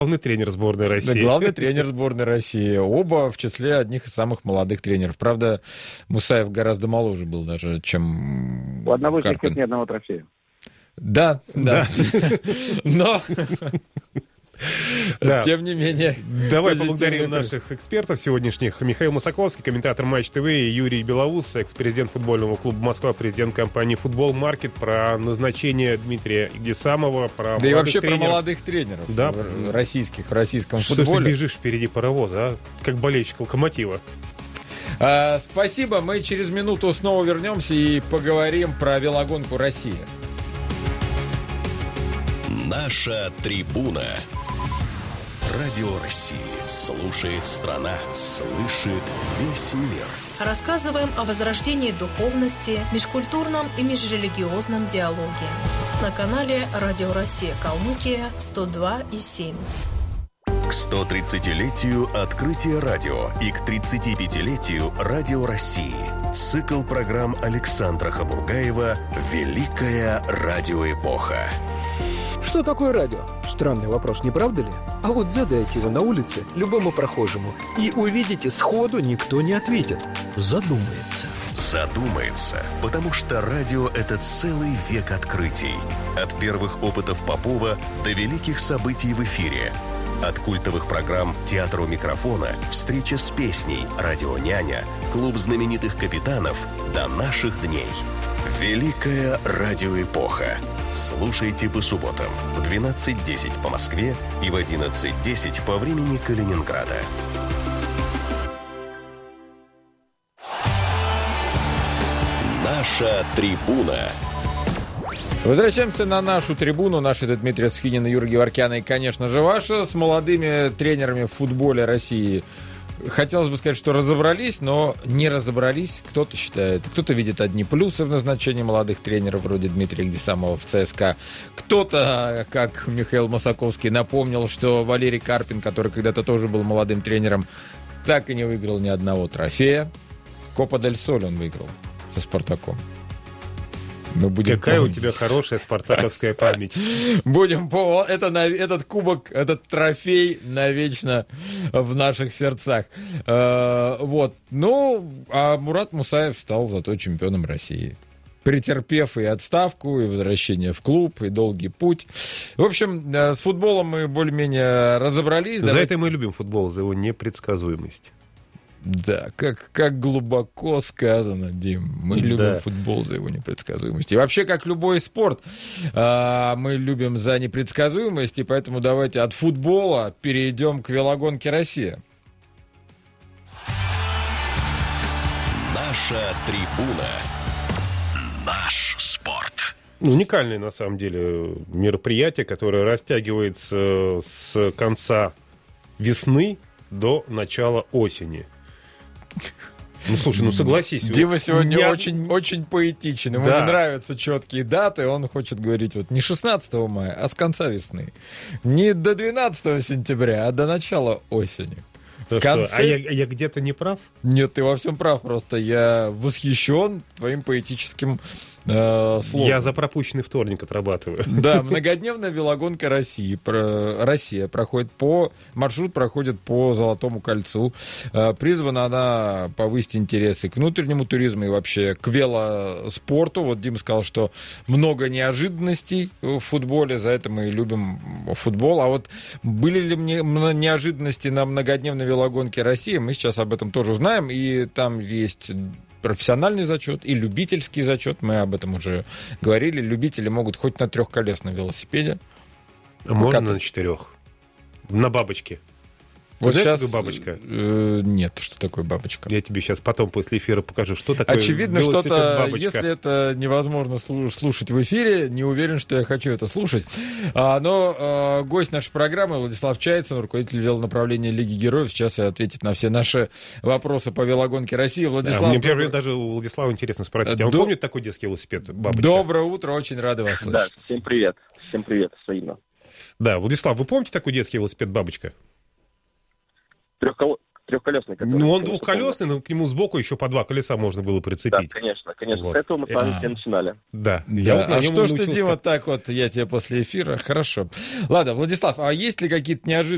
Главный тренер сборной России. Да, главный тренер сборной России. Оба в числе одних из самых молодых тренеров. Правда, Мусаев гораздо моложе был даже, чем У одного из них Карпин. нет ни одного трофея. Да. Но... Да. Тем не менее. Давай поблагодарим наших экспертов сегодняшних. Михаил Мусаковский, комментатор Матч ТВ, и Юрий Белоус, экс-президент футбольного клуба «Москва», президент компании «Футбол Маркет», про назначение Дмитрия Игдисамова, про да и вообще тренеров. про молодых тренеров, да. российских, в российском Что футболе. ты бежишь впереди паровоза, а? Как болельщик «Локомотива». Спасибо. Мы через минуту снова вернемся и поговорим про велогонку России. Наша трибуна. Радио России. Слушает страна. Слышит весь мир. Рассказываем о возрождении духовности, межкультурном и межрелигиозном диалоге. На канале Радио Россия Калмыкия 102,7. К 130-летию открытия радио и к 35-летию Радио России. Цикл программ Александра Хабургаева «Великая радиоэпоха». Что такое радио? Странный вопрос, не правда ли? А вот задайте его на улице любому прохожему, и увидите, сходу никто не ответит. Задумается. Задумается, потому что радио — это целый век открытий. От первых опытов Попова до великих событий в эфире. От культовых программ «Театр у микрофона», «Встреча с песней», «Радионяня», «Клуб знаменитых капитанов» до наших дней. Великая радиоэпоха. Слушайте по субботам в 12:10 по Москве и в 11:10 по времени Калининграда. Наша трибуна. Возвращаемся на нашу трибуну. Наши — это Дмитрий Сухинин, Юрий Геворкян и, конечно же, ваша. С молодыми тренерами в футболе России хотелось бы сказать, что разобрались, но не разобрались. Кто-то считает, кто-то видит одни плюсы в назначении молодых тренеров, вроде Дмитрия Игдисамова в ЦСКА. Кто-то, как Михаил Мусаковский, напомнил, что Валерий Карпин, который когда-то тоже был молодым тренером, так и не выиграл ни одного трофея. Копа дель Соль он выиграл со «Спартаком». Какая у тебя хорошая спартаковская память. Будем этот кубок, этот трофей навечно в наших сердцах. Вот. Ну, а Мурат Мусаев стал зато чемпионом России. Претерпев и отставку, и возвращение в клуб, и долгий путь. В общем, с футболом мы более-менее разобрались. За это мы любим футбол, за его непредсказуемость. Да, как глубоко сказано, Дим. Мы любим футбол за его непредсказуемость. И вообще, как любой спорт, мы любим за непредсказуемость. И поэтому давайте от футбола перейдем к велогонке России. Наша трибуна. Наш спорт. Уникальное, на самом деле, мероприятие, которое растягивается с конца весны до начала осени. Ну, слушай, ну согласись. Дима сегодня очень поэтичен. Ему не нравятся четкие даты. Он хочет говорить вот не 16 мая, а с конца весны. Не до 12 сентября, а до начала осени. Конце... А я где-то не прав? Нет, ты во всем прав. Просто я восхищен твоим поэтическим словом. Я за пропущенный вторник отрабатываю. Да, многодневная велогонка России. Россия проходит маршрут проходит по Золотому кольцу. Призвана она повысить интересы к внутреннему туризму и вообще к велоспорту. Вот Дима сказал, что много неожиданностей в футболе. За это мы любим футбол. А вот были ли неожиданности на многодневной велогонке России? Мы сейчас об этом тоже узнаем. И там есть профессиональный зачет и любительский зачет. Мы об этом уже говорили. Любители могут хоть на трехколесном велосипеде. Можно на 4. На бабочке. Вот знаешь, сейчас что такое бабочка? Нет, что такое бабочка? Я тебе сейчас потом после эфира покажу, что такое очевидно, что-то, бабочка. Если это невозможно слушать в эфире, не уверен, что я хочу это слушать. Но гость нашей программы Владислав Чайцин, руководитель велонаправления Лиги Героев, сейчас и ответит на все наши вопросы по велогонке России. Владислав, мне, например, даже у Владислава интересно спросить, а он помнит такой детский велосипед «Бабочка»? Доброе утро, очень рады вас слышать. Да, всем привет. Всем привет, взаимно. Да, Владислав, вы помните такой детский велосипед «Бабочка»? Трехколесный. Ну, он двухколесный, но к нему сбоку еще по 2 колеса можно было прицепить. Да, конечно. Вот. С этого мы с вами все начинали. Да. А что ж ты, Дима, так вот, я тебе после эфира? Хорошо. Ладно, Владислав, а есть ли какие-то неожиданные